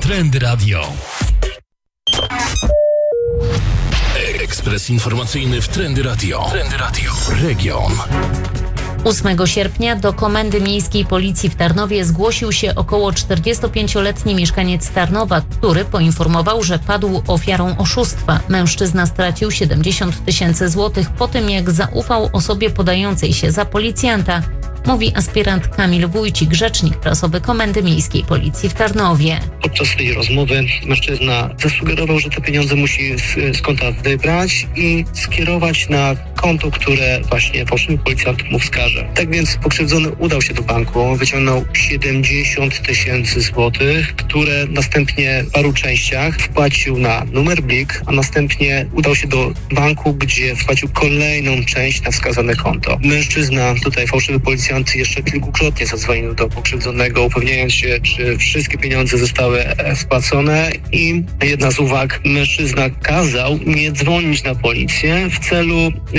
Trendy Radio. Ekspres informacyjny w Trendy Radio. Trendy Radio. Region. 8 sierpnia do Komendy Miejskiej Policji w Tarnowie zgłosił się około 45-letni mieszkaniec Tarnowa, który poinformował, że padł ofiarą oszustwa. Mężczyzna stracił 70 000 złotych po tym, jak zaufał osobie podającej się za policjanta, mówi aspirant Kamil Wójcik, rzecznik prasowy Komendy Miejskiej Policji w Tarnowie. Podczas tej rozmowy mężczyzna zasugerował, że te pieniądze musi z konta wybrać i skierować na konto, które właśnie fałszywy policjant mu wskaże. Tak więc pokrzywdzony udał się do banku, wyciągnął 70 000 złotych, które następnie w paru częściach wpłacił na numer blik, a następnie udał się do banku, gdzie wpłacił kolejną część na wskazane konto. Mężczyzna, tutaj fałszywy policjant, jeszcze kilkukrotnie zadzwonił do pokrzywdzonego, upewniając się, czy wszystkie pieniądze zostały wpłacone, i jedna z uwag, mężczyzna kazał nie dzwonić na policję w celu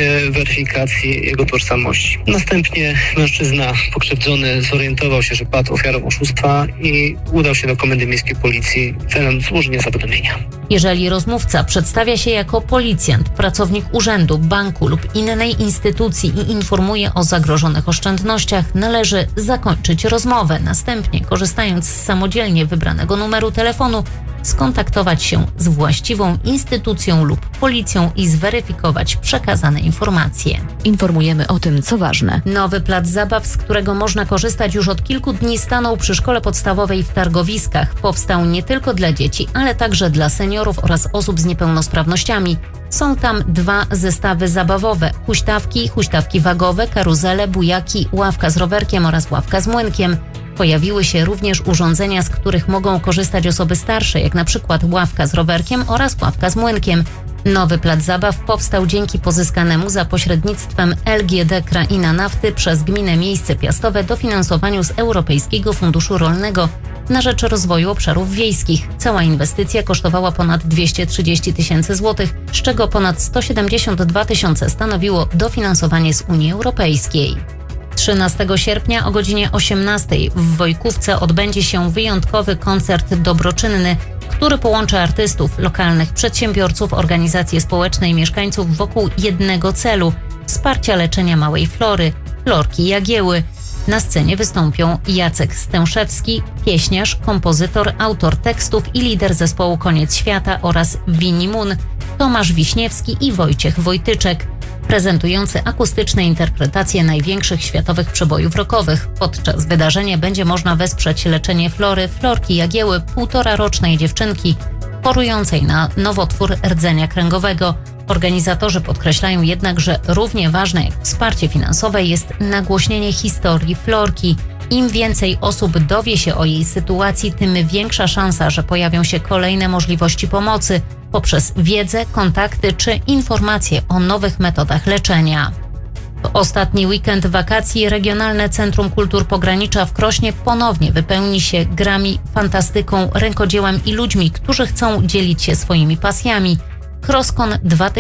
weryfikacji jego tożsamości. Następnie mężczyzna pokrzywdzony zorientował się, że padł ofiarą oszustwa i udał się do Komendy Miejskiej Policji celem złożenia zawiadomienia. Jeżeli rozmówca przedstawia się jako policjant, pracownik urzędu, banku lub innej instytucji i informuje o zagrożonych oszczędnościach, należy zakończyć rozmowę. Następnie, korzystając z samodzielnie wybranego numeru telefonu, skontaktować się z właściwą instytucją lub policją i zweryfikować przekazane informacje. Informujemy o tym, co ważne. Nowy plac zabaw, z którego można korzystać już od kilku dni, stanął przy szkole podstawowej w Targowiskach. Powstał nie tylko dla dzieci, ale także dla seniorów oraz osób z niepełnosprawnościami. Są tam 2 zestawy zabawowe: huśtawki wagowe, karuzele, bujaki, ławka z rowerkiem oraz ławka z młynkiem. Pojawiły się również urządzenia, z których mogą korzystać osoby starsze, jak na przykład ławka z rowerkiem oraz ławka z młynkiem. Nowy plac zabaw powstał dzięki pozyskanemu za pośrednictwem LGD Kraina Nafty przez Gminę Miejsce Piastowe dofinansowaniu z Europejskiego Funduszu Rolnego na rzecz rozwoju obszarów wiejskich. Cała inwestycja kosztowała ponad 230 000 złotych, z czego ponad 172 000 stanowiło dofinansowanie z Unii Europejskiej. 13 sierpnia o godzinie 18 w Wojkówce odbędzie się wyjątkowy koncert dobroczynny, który połączy artystów, lokalnych przedsiębiorców, organizacje społeczne i mieszkańców wokół jednego celu – wsparcia leczenia małej flory, Florki Jagieły. Na scenie wystąpią Jacek Stęszewski, pieśniarz, kompozytor, autor tekstów i lider zespołu Koniec Świata oraz Winnie Moon, Tomasz Wiśniewski i Wojciech Wojtyczek, prezentujący akustyczne interpretacje największych światowych przebojów rockowych. Podczas wydarzenia będzie można wesprzeć leczenie Florki Jagieły, 1,5-rocznej dziewczynki chorującej na nowotwór rdzenia kręgowego. Organizatorzy podkreślają jednak, że równie ważne jak wsparcie finansowe jest nagłośnienie historii Florki. Im więcej osób dowie się o jej sytuacji, tym większa szansa, że pojawią się kolejne możliwości pomocy poprzez wiedzę, kontakty czy informacje o nowych metodach leczenia. W ostatni weekend wakacji Regionalne Centrum Kultur Pogranicza w Krośnie ponownie wypełni się grami, fantastyką, rękodziełem i ludźmi, którzy chcą dzielić się swoimi pasjami. CrossCon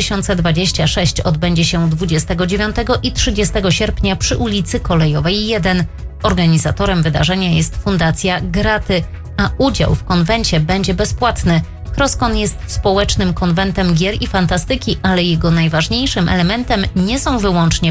2026 odbędzie się 29 i 30 sierpnia przy ulicy Kolejowej 1. Organizatorem wydarzenia jest Fundacja Graty, a udział w konwencie będzie bezpłatny. CrossCon jest społecznym konwentem gier i fantastyki, ale jego najważniejszym elementem nie są wyłącznie